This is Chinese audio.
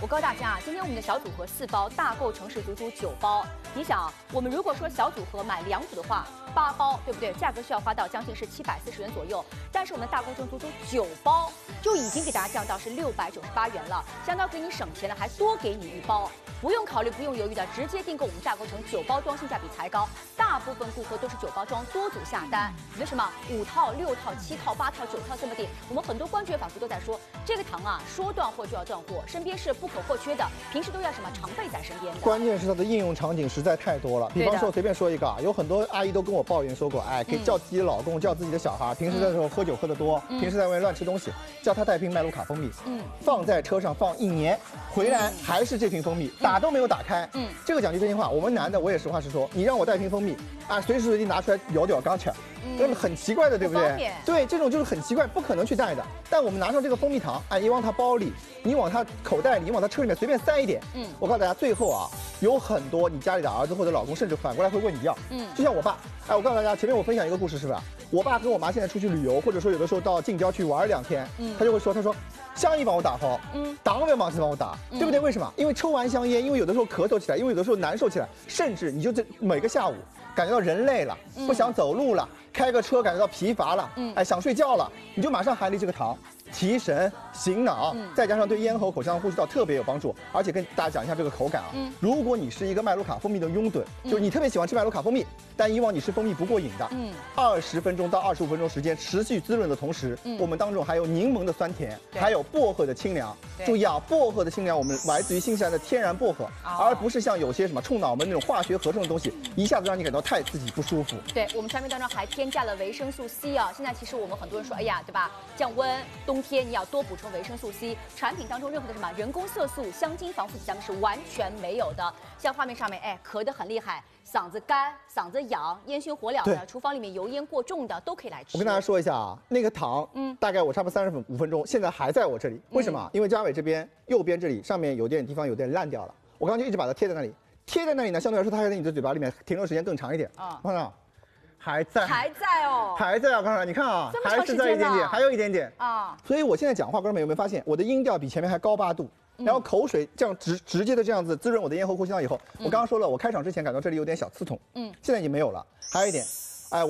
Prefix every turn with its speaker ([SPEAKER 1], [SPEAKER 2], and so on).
[SPEAKER 1] 我告诉大家啊，今天我们的小组合4包，大购城市足足9包。你想，我们如果说小组合买2组的话，8包，对不对？价格需要花到将近是740元左右。但是我们的大购城足足9包，就已经给大家降到是698元了，相当给你省钱了，还多给你1包。 不用考虑，不用犹豫的，直接订购我们大购城9包装，性价比才高。大部分顾客都是9包装多组下单，为什么5套、6套、7套、8套、9套这么订？我们很多关注反复都在说，这个糖啊，说断货就要断货，身边是不可或缺的，平时都要什么常备在身边的。
[SPEAKER 2] 关键是它的应用场景实在太多了，比方说随便说一个啊，有很多阿姨都跟我抱怨说过，哎，可以叫自己的老公，叫自己的小孩，平时的时候喝酒喝得多，平时在外面乱吃东西，叫他带瓶麦卢卡蜂蜜，放在车上放1年，回来还是这瓶蜂蜜。 打都没有打开，这个讲句真心话，我们男的我也实话实说，你让我带瓶蜂蜜啊，随时随地拿出来咬咬刚吃，那么很奇怪的，对不对？对，这种就是很奇怪，不可能去带的。但我们拿上这个蜂蜜糖，哎，你往他包里，你往他口袋里，你往他车里面随便塞一点，我告诉大家，最后啊，有很多你家里的儿子或者老公，甚至反过来会问你要，就像我爸，哎，我告诉大家，前面我分享一个故事，是不是？我爸跟我妈现在出去旅游，或者说有的时候到近郊去玩2天，他就会说，他说。 香烟帮我打包，党委帮我打，对不对？为什么？因为抽完香烟，因为有的时候咳嗽起来，因为有的时候难受起来，甚至你就这每个下午感觉到人累了，不想走路了，开个车感觉到疲乏了，哎，想睡觉了，你就马上含粒这个糖。 提神醒脑，再加上对咽喉、口腔呼吸道特别有帮助，而且跟大家讲一下这个口感啊。如果你是一个麦卢卡蜂蜜的拥趸，就是你特别喜欢吃麦卢卡蜂蜜，但以往你吃蜂蜜不过瘾的，20分钟到25分钟时间持续滋润的同时，我们当中还有柠檬的酸甜，还有薄荷的清凉。注意啊，薄荷的清凉，我们来自于新西兰的天然薄荷，而不是像有些什么冲脑门那种化学合成的东西，一下子让你感到太刺激不舒服。
[SPEAKER 1] 对我们产品当中还添加了维生素 C 啊。现在其实我们很多人说，哎呀，对吧？降温，冬天你要多补充维生素 C。产品当中任何的什么人工色素、香精、防腐剂，咱们是完全没有的。像画面上面，哎，咳得很厉害，嗓子干、嗓子痒、烟熏火燎的，厨房里面油烟过重的都可以来吃。
[SPEAKER 2] 我跟大家说一下啊，那个糖，大概我差不多35分钟，现在还在我这里。为什么？因为嘉伟这边右边这里上面有点地方有点烂掉了，我刚刚就一直把它贴在那里。贴在那里呢，相对来说它还在你的嘴巴里面停留时间更长一点。看到？还在，
[SPEAKER 1] 还在哦，
[SPEAKER 2] 还在啊！刚才你看啊，还是在一点点，还有一点点啊。所以我现在讲话，观众们有没有发现我的音调比前面还高8度？然后口水这样直接的这样子滋润我的咽喉呼吸道以后，我刚刚说了，我开场之前感到这里有点小刺痛，现在已经没有了。还有一点，